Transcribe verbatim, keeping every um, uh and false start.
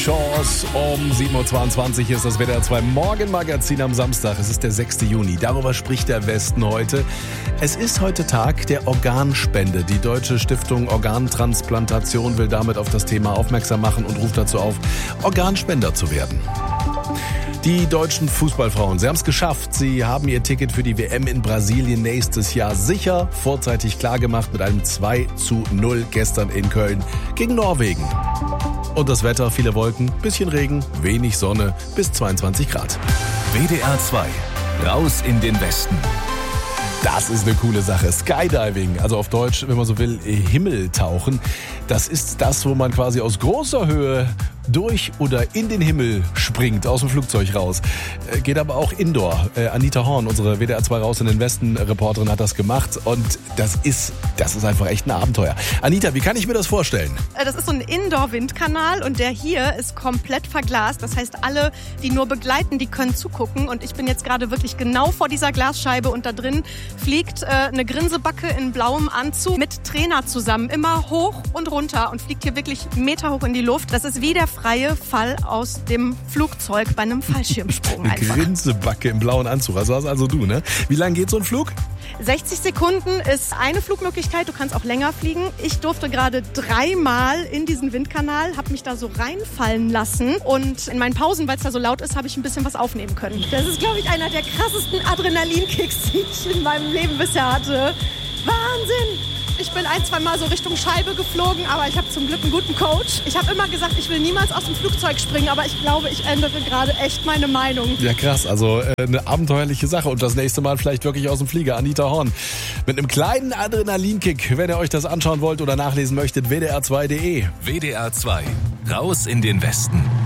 Chance. Um sieben Uhr zweiundzwanzig ist das W D R zwei Morgenmagazin am Samstag. Es ist der sechste Juni. Darüber spricht der Westen heute. Es ist heute Tag der Organspende. Die Deutsche Stiftung Organtransplantation will damit auf das Thema aufmerksam machen und ruft dazu auf, Organspender zu werden. Die deutschen Fußballfrauen, sie haben es geschafft. Sie haben ihr Ticket für die W M in Brasilien nächstes Jahr sicher vorzeitig klargemacht mit einem zwei zu null gestern in Köln gegen Norwegen. Und das Wetter, viele Wolken, bisschen Regen, wenig Sonne, bis zweiundzwanzig Grad. W D R zwei, raus in den Westen. Das ist eine coole Sache. Skydiving, also auf Deutsch, wenn man so will, Himmeltauchen. Das ist das, wo man quasi aus großer Höhe durch oder in den Himmel springt, aus dem Flugzeug raus. Geht aber auch indoor. Anita Horn, unsere W D R zwei Raus in den Westen Reporterin, hat das gemacht und das ist, das ist einfach echt ein Abenteuer. Anita, wie kann ich mir das vorstellen? Das ist so ein Indoor-Windkanal und der hier ist komplett verglast. Das heißt, alle, die nur begleiten, die können zugucken und ich bin jetzt gerade wirklich genau vor dieser Glasscheibe und da drin fliegt äh, eine Grinsebacke in blauem Anzug mit Trainer zusammen, immer hoch und runter und fliegt hier wirklich meterhoch in die Luft. Das ist wie der freie Fall aus dem Flugzeug bei einem Fallschirmsprung einfach. Grinsebacke im blauen Anzug, also das also du, ne? Wie lang geht so ein Flug? sechzig Sekunden ist eine Flugmöglichkeit, du kannst auch länger fliegen. Ich durfte gerade dreimal in diesen Windkanal, habe mich da so reinfallen lassen und in meinen Pausen, weil es da so laut ist, habe ich ein bisschen was aufnehmen können. Das ist, glaube ich, einer der krassesten Adrenalinkicks, die ich in meinem Leben bisher hatte. Wahnsinn! Ich bin ein, zwei Mal so Richtung Scheibe geflogen, aber ich habe zum Glück einen guten Coach. Ich habe immer gesagt, ich will niemals aus dem Flugzeug springen, aber ich glaube, ich ändere gerade echt meine Meinung. Ja, krass. Also äh, eine abenteuerliche Sache und das nächste Mal vielleicht wirklich aus dem Flieger. Anita Horn mit einem kleinen Adrenalinkick. Wenn ihr euch das anschauen wollt oder nachlesen möchtet, W D R zwei punkt de. W D R zwei, raus in den Westen.